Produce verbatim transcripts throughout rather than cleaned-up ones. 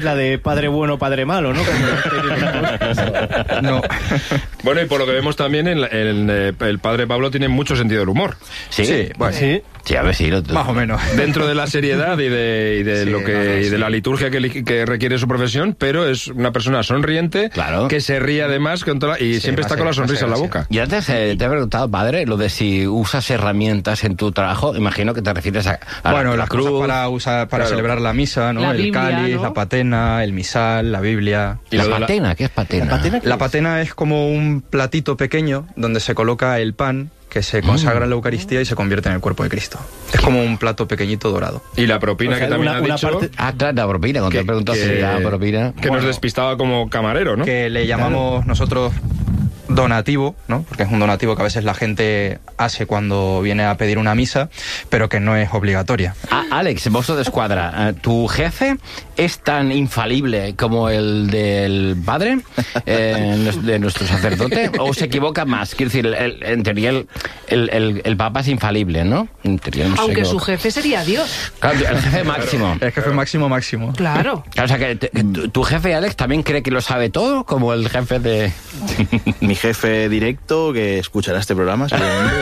La de padre bueno, padre malo, ¿no? No. Bueno, y por lo que vemos también, el, el, el padre Pablo tiene mucho sentido del humor. Sí, Sí, bueno, sí. sí, a ver si lo Más o menos. Dentro de la seriedad y de, y de Sí, lo que no, no, y de sí. la liturgia que, que requiere su profesión, pero es una persona sonriente, Claro. que se ríe además con toda la- y Sí, siempre va está a con la ser- va a sonrisa ser en la así. boca. Y antes eh, te he preguntado, padre, lo de si usas herramientas en tu trabajo, imagino que te refieres a, a Bueno, la, la las cruz. cosas para usar, para Claro. celebrar la misa, ¿no? La el Biblia, cáliz, ¿no? la patena, el misal, la Biblia. Y La lo de la- patena, ¿qué es patena? ¿La patena? La patena es como un platito pequeño donde se coloca el pan que se consagra en la Eucaristía y se convierte en el cuerpo de Cristo. Es como un plato pequeñito dorado. Y la propina O sea, que también una- ha una dicho parte- Ah, claro, la propina, cuando te he preguntado si era propina. que nos despistaba como camarero, ¿no? Que le llamamos nosotros donativo, ¿no? Porque es un donativo que a veces la gente hace cuando viene a pedir una misa, pero que no es obligatoria. Ah, Alex, mozo de escuadra, eh, ¿tu jefe es tan infalible como el del padre, eh, nues- de nuestro sacerdote, o se equivoca más? Quiero decir, el- el- en teoría el, el, el- el papa es infalible, ¿no? En teoría no se Aunque su equivoca. jefe sería Dios. Claro, el jefe máximo. Es jefe máximo, máximo. Claro. O sea, que, te- que tu, tu jefe, Alex, también cree que lo sabe todo, como el jefe de... Mi jefe directo, que escuchará este programa, seguramente,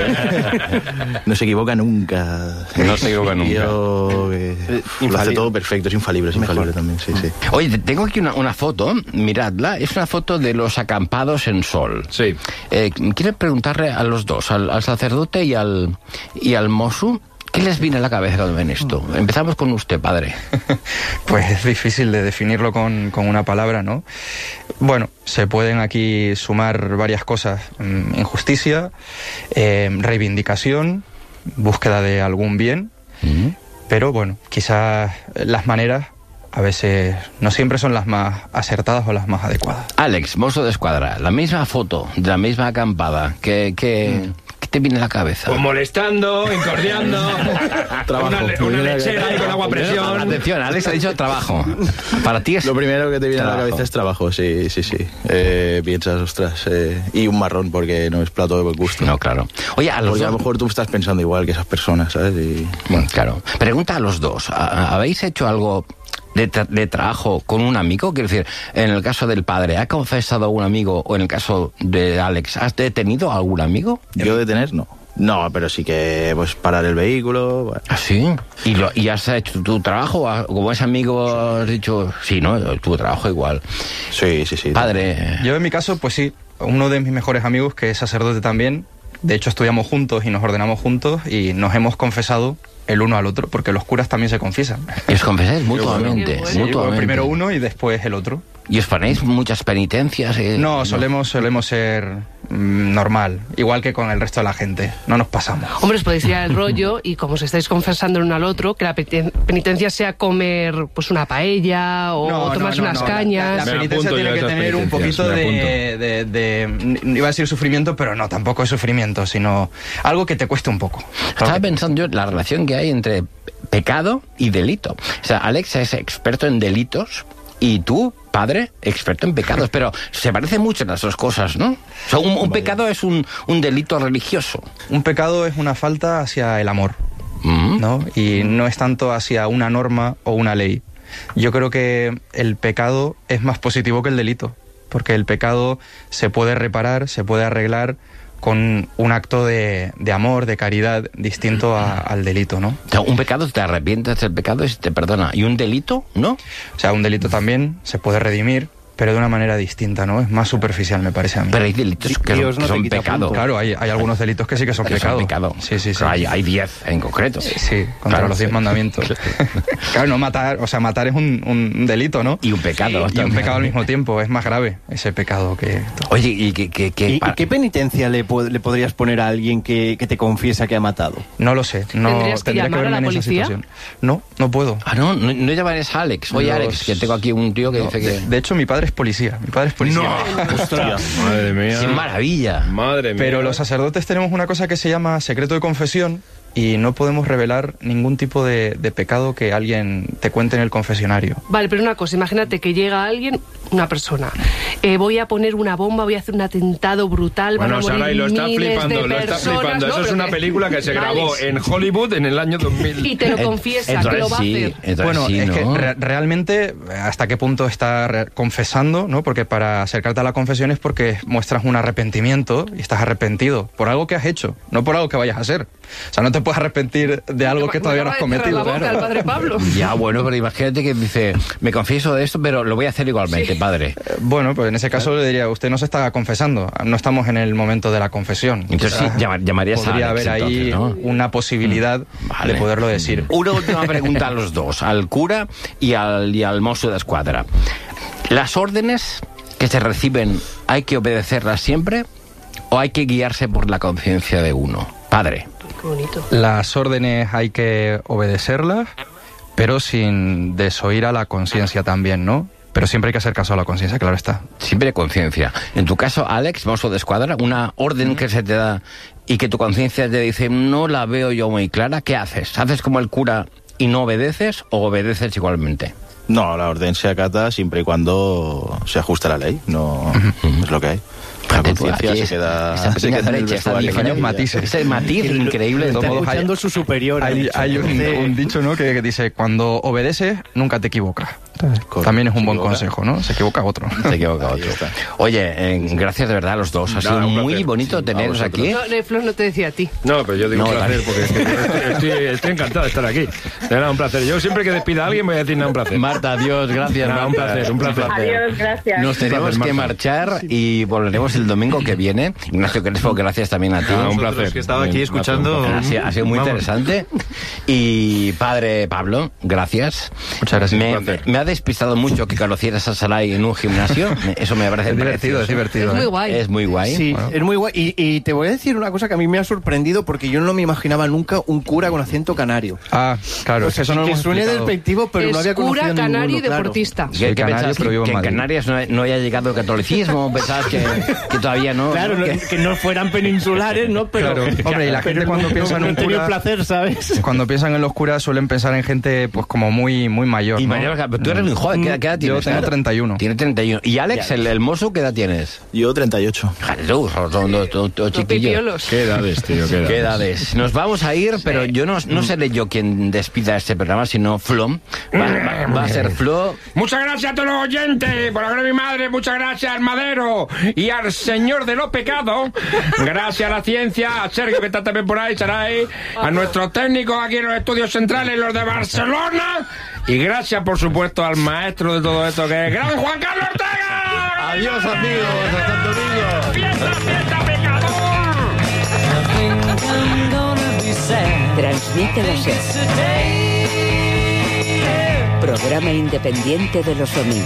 eh, no se equivoca nunca. No se equivoca nunca. Yo, eh, lo hace infalible. todo perfecto, es infalible, es infalible también, sí, sí. Oye, te- tengo aquí una, una foto, miradla, es una foto de los acampados en Sol. Sí. Eh, quiero preguntarle a los dos, al, al sacerdote y al, y al mozo, ¿qué les viene a la cabeza cuando ven esto? Empezamos con usted, padre. Pues es difícil de definirlo con, con una palabra, ¿no? Bueno, se pueden aquí sumar varias cosas. Mm, Injusticia, eh, reivindicación, búsqueda de algún bien, pero bueno, quizás las maneras a veces no siempre son las más acertadas o las más adecuadas. Alex, mozo de escuadra, la misma foto, de la misma acampada, ¿qué, qué, qué te viene a la cabeza? Pues molestando, incordiando, una, le- una lechera ahí con agua a presión. Atención, Alex ha dicho trabajo. Para ti es... Lo primero que te viene a la trabajo. cabeza es trabajo, sí, sí, sí. Eh, piensas, ostras, eh, y un marrón, porque no es plato de buen gusto. No, claro. Oye, a los Porque a lo dos... mejor tú estás pensando igual que esas personas, ¿sabes? Y, Bueno, claro. Pregunta a los dos. ¿ha- ¿Habéis hecho algo de, tra- de trabajo con un amigo? Quiero decir, en el caso del padre, ¿ha confesado a un amigo? O en el caso de Alex, ¿has detenido a algún amigo? yo detener, no. No, pero sí que, pues, parar el vehículo. Bueno. ¿Ah, sí? ¿Y, lo, ¿Y has hecho tu trabajo? ¿Ha- Como ese amigo has dicho, sí, ¿no? Tu trabajo igual. Sí, sí, sí. Padre... Yo en mi caso, pues sí, uno de mis mejores amigos, que es sacerdote también, de hecho estudiamos juntos y nos ordenamos juntos y nos hemos confesado el uno al otro, porque los curas también se confiesan. ¿Y os confesáis mutuamente? Qué bueno. Sí, mutuamente. primero uno y después el otro. ¿Y os ponéis muchas penitencias? eh? No, solemos, solemos ser mm, normal, igual que con el resto de la gente. No nos pasamos. Hombre, os podéis tirar el rollo y como os estáis confesando el uno al otro, que la peni- penitencia sea comer pues una paella o No, no, tomarse no, unas no. cañas. La, la Me penitencia apunto tiene yo a que esas tener un penitencias, poquito me de, de, de- de- iba a decir sufrimiento, pero no, tampoco es sufrimiento, sino algo que te cueste un poco. Estaba pensando yo en la relación que hay entre pecado y delito. O sea, Alex es experto en delitos y tú, padre, experto en pecados. Pero se parecen mucho las dos cosas, ¿no? O sea, un, un pecado es un, un delito religioso. Un pecado es una falta hacia el amor, Mm. ¿no? Y no es tanto hacia una norma o una ley. Yo creo que el pecado es más positivo que el delito, porque el pecado se puede reparar, se puede arreglar con un acto de, de amor, de caridad, distinto a- al delito, ¿no? O sea, un pecado te arrepientes del pecado y se te perdona. ¿Y un delito? ¿No? O sea, un delito también se puede redimir, pero de una manera distinta, ¿no? Es más superficial, me parece a mí. Pero hay delitos que Dios son, no que te son quita pecado. puntos. Claro, hay, hay algunos delitos que sí que son Que pecado. son pecado. Sí, sí, sí. Pero hay, hay diez en concreto. Sí, contra Claro, los diez sí. mandamientos. Claro, no matar, o sea, matar es un, un delito, ¿no? Y un pecado. Y un pecado al mismo tiempo, es más grave ese pecado que... Oye, ¿y qué, qué, qué, ¿Y, y pa- qué penitencia le, po- le podrías poner a alguien que, que te confiesa que ha matado? No lo sé, no ¿Tendrías que tendría que llamar a verme la en esa policía? situación. No, no puedo. Ah, no, no, no llamarías a Alex. Oye, Los- Alex, que tengo aquí un tío que No, dice que... de, de hecho, mi padre es policía, mi padre es policía. Ostras, madre mía. ¡Qué maravilla! Madre mía. Pero los sacerdotes tenemos una cosa que se llama secreto de confesión, y no podemos revelar ningún tipo de, de pecado que alguien te cuente en el confesionario. Vale, pero una cosa, imagínate que llega alguien, una persona, eh, voy a poner una bomba, voy a hacer un atentado brutal, Bueno, van a morir Saray, lo está miles flipando, de lo está personas, flipando. ¿no? Eso es Pero una que- película que se Vale. grabó en Hollywood en el año dos mil. Y te lo confiesa, Entonces que lo va sí, a hacer. entonces Bueno, sí, es ¿no? que re- realmente hasta qué punto está re- confesando, ¿no? Porque para acercarte a la confesión es porque muestras un arrepentimiento y estás arrepentido por algo que has hecho, no por algo que vayas a hacer. O sea, no te puedes arrepentir de algo que Me todavía no has acaba de cerrar cometido. la boca Claro. al padre Pablo. Ya, bueno, pero imagínate que dice, me confieso de esto, pero lo voy a hacer igualmente, padre. Eh, Bueno, pues en ese caso le diría, usted no se está confesando, no estamos en el momento de la confesión. Entonces sí, Quizás llama- llamarías a podría Alex, haber ahí entonces, ¿no? una posibilidad Vale. de poderlo decir. Una última pregunta a los dos, al cura y al, y al mozo de escuadra. ¿Las órdenes que se reciben hay que obedecerlas siempre o hay que guiarse por la conciencia de uno? Padre. Qué bonito. Las órdenes hay que obedecerlas, pero sin desoír a la conciencia también, ¿no? Pero siempre hay que hacer caso a la conciencia, claro está. Siempre conciencia. En tu caso, Alex, mozo de escuadra, una orden que se te da y que tu conciencia te dice, no la veo yo muy clara, ¿qué haces? ¿Haces como el cura y no obedeces o obedeces igualmente? No, la orden se acata siempre y cuando se ajuste a la ley. No es lo que hay. La Fíjate, conciencia aquí se es- queda, esa se queda en pequeña el brecha, esa vestuario. diferencia, Y ya. matices. Ese matiz increíble. Está De todos modos, hay- escuchando su superior. Hay, Alex. hay un, Entonces, un dicho, ¿no? Que, que dice, cuando obedeces, nunca te equivocas. Correcto. También es un Se buen equivoca. consejo, ¿no? Se equivoca otro. Se equivoca Ahí otro. está. Oye, eh, gracias de verdad a los dos. Ha Nada, sido un muy placer. bonito Sí, teneros a aquí. No, no, Flor no te decía a ti. No, pero yo digo No, un placer vale. porque es que estoy, estoy- estoy encantado de estar aquí. De verdad, un placer. Yo siempre que despida a alguien voy a decir nada, un placer. Marta, adiós, gracias. Nada, un Marta. placer, un placer. Adiós, gracias. Nos tenemos placer, que Marta. marchar y volveremos el domingo que viene. Ignacio Crespo, gracias también a ti. Ah, un Vosotros, placer. que estaba aquí Un escuchando. placer, un Ha sido, ha sido muy Vamos. interesante. Y padre Pablo, gracias. Muchas gracias. Me, Un placer. me ha despistado mucho que conocieras a Sarai en un gimnasio. Me- Eso me parece Es divertido, es precioso. divertido. Es muy ¿eh? guay. Es muy guay. Sí, es muy guay. Y, y te voy a decir una cosa que a mí me ha sorprendido porque yo no me imaginaba nunca un cura con acento canario. Ah, claro, O es que sea, eso no lo que hemos suene explicado. despectivo, pero es no había conocido cura, canario y ninguno, claro. deportista. ¿Qué, Soy qué canario, pensabas? pero Que, vivo en que en Madrid. Canarias no, no haya llegado el catolicismo. Pensabas que, que todavía no. Claro, ¿no? no- Que- que no fueran peninsulares, ¿no? Pero, Claro. Hombre, y la gente pero cuando no- piensa en no un he tenido cura- placer, ¿sabes? Cuando piensan en los curas suelen pensar en gente pues como muy muy mayor, Y ¿no? mañana, pero tú eres muy joven, ¿qué, edad- qué edad Yo tienes? tengo Claro. treinta y uno. Tiene treinta y uno. ¿Y Alex, el, el mozo, qué edad tienes? Yo treinta y ocho. Jesús, son son dos, dos- dos Los chiquillos. pipiolos. ¿Qué edades, tío? ¿Qué edades? ¿Qué edades? Nos vamos a ir, pero yo no, no seré yo quien despida este programa, sino Flo. Va, va- va a ser Flo. Muchas gracias a todos los oyentes, por la gloria de mi madre, muchas gracias al Madero y al Señor de los Pecados, gracias a la ciencia, a Sergio que está también por ahí, Saray, a nuestros técnicos aquí en los estudios centrales, los de Barcelona, y gracias por supuesto al maestro de todo esto que es gran Juan Carlos Ortega. Adiós, amigos. Hasta el domingo. ¡Fiesta, fiesta, pecador! Transmite la SER. Programa independiente de los domingos.